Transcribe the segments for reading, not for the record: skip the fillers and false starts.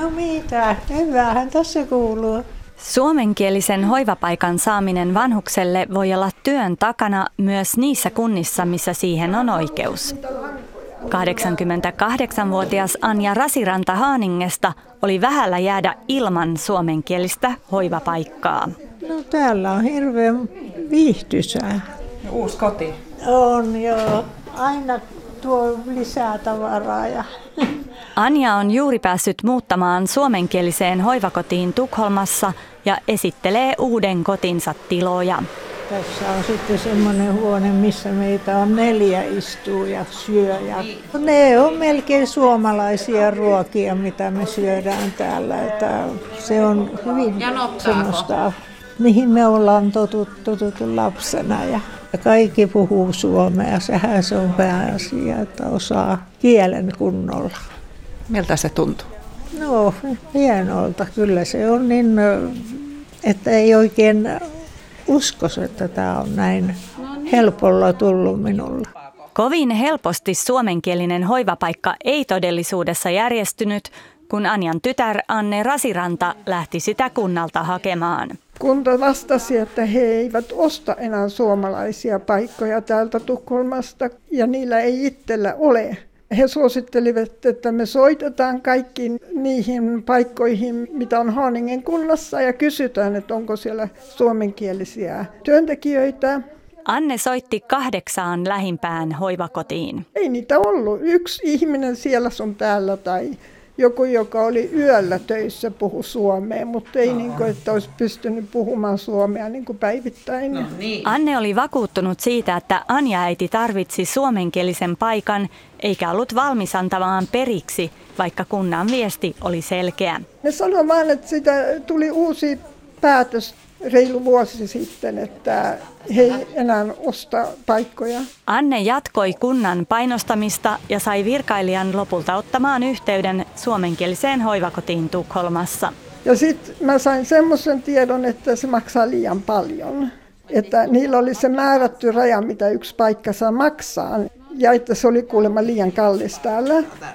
No mitä, hyvähän tässä kuuluu. Suomenkielisen hoivapaikan saaminen vanhukselle voi olla työn takana myös niissä kunnissa, missä siihen on oikeus. 88-vuotias Anja Rasiranta Haaningesta oli vähällä jäädä ilman suomenkielistä hoivapaikkaa. No täällä on hirveän viihtyisää. Uusi koti. On joo, aina tuo lisää tavaraa. Anja on juuri päässyt muuttamaan suomenkieliseen hoivakotiin Tukholmassa ja esittelee uuden kotinsa tiloja. Tässä on sitten semmoinen huone, missä meitä on 4 istuu ja syö. Ne on melkein suomalaisia ruokia, mitä me syödään täällä. Että se on hyvin semmoista, mihin me ollaan totuttu lapsena. Ja kaikki puhuu suomea. Sehän se on pääasia, että osaa kielen kunnolla. Miltä se tuntuu? No, hienolta. Kyllä se on niin, että ei oikein uskoisi, että tämä on näin helpolla tullut minulle. Kovin helposti suomenkielinen hoivapaikka ei todellisuudessa järjestynyt, kun Anjan tytär Anne Rasiranta lähti sitä kunnalta hakemaan. Kunta vastasi, että he eivät osta enää suomalaisia paikkoja täältä Tukholmasta ja niillä ei itsellä ole. He suosittelivat, että me soitetaan kaikkiin niihin paikkoihin, mitä on Haaningen kunnassa ja kysytään, että onko siellä suomenkielisiä työntekijöitä. Anne soitti 8 lähimpään hoivakotiin. Ei niitä ollut. Yksi ihminen siellä sun täällä tai joku, joka oli yöllä töissä, puhui suomea, mutta ei niin kuin, että olisi pystynyt puhumaan suomea niin kuin päivittäin. No niin. Anne oli vakuuttunut siitä, että Anja-äiti tarvitsi suomenkielisen paikan, eikä ollut valmis antamaan periksi, vaikka kunnan viesti oli selkeä. Ne sanoi vaan, että siitä tuli uusi päätös reilu vuosi sitten, että he ei enää osta paikkoja. Anne jatkoi kunnan painostamista ja sai virkailijan lopulta ottamaan yhteyden suomenkieliseen hoivakotiin Tukholmassa. Ja sitten mä sain semmoisen tiedon, että se maksaa liian paljon. Että niillä oli se määrätty raja, mitä yksi paikka saa maksaa. Ja että se oli kuulemma liian kallis täällä.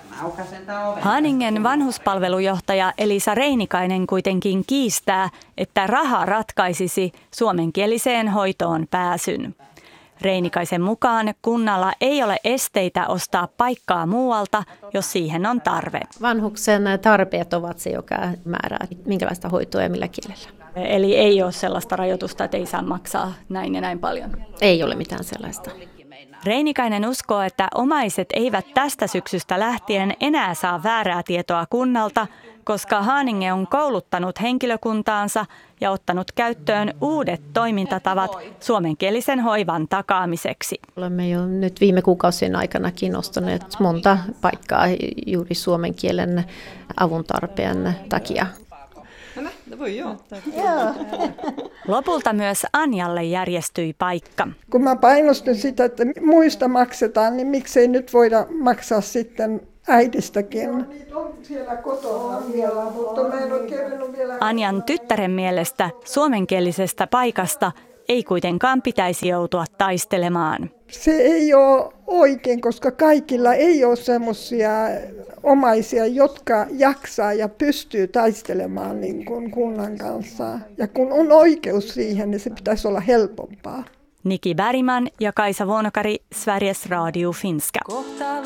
Haaningen vanhuspalvelujohtaja Elisa Reinikainen kuitenkin kiistää, että raha ratkaisisi suomenkieliseen hoitoon pääsyn. Reinikaisen mukaan kunnalla ei ole esteitä ostaa paikkaa muualta, jos siihen on tarve. Vanhuksen tarpeet ovat se, joka määrää, minkälaista hoitoa ja millä kielellä. Eli ei ole sellaista rajoitusta, että ei saa maksaa näin ja näin paljon? Ei ole mitään sellaista. Reinikainen uskoo, että omaiset eivät tästä syksystä lähtien enää saa väärää tietoa kunnalta, koska Haaninge on kouluttanut henkilökuntaansa ja ottanut käyttöön uudet toimintatavat suomenkielisen hoivan takaamiseksi. Olemme jo nyt viime kuukausien aikanakin nostaneet monta paikkaa juuri suomen kielen avun tarpeen takia. Lopulta myös Anjalle järjestyi paikka. Kun mä painostin sitä, että muista maksetaan, niin miksei nyt voida maksaa sitten äidistäkin. Niitä on siellä kotona vielä, mutta mä en ole kerennyt vielä. Anjan tyttären mielestä suomenkielisestä paikasta ei kuitenkaan pitäisi joutua taistelemaan. Se ei ole oikein, koska kaikilla ei ole semmoisia omaisia, jotka jaksaa ja pystyy taistelemaan niin kuin kunnan kanssa. Ja kun on oikeus siihen, niin se pitäisi olla helpompaa. Niki Bergman ja Kaisa Vuonokari, Sveriges Radio Finska.